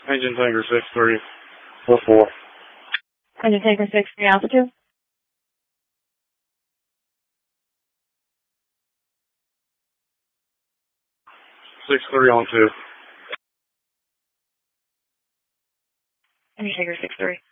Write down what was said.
Engine Tanker 6-3. 4-4. Engine Tanker 6-3, altitude. 6-3 on 2. Engine Tanker 6-3.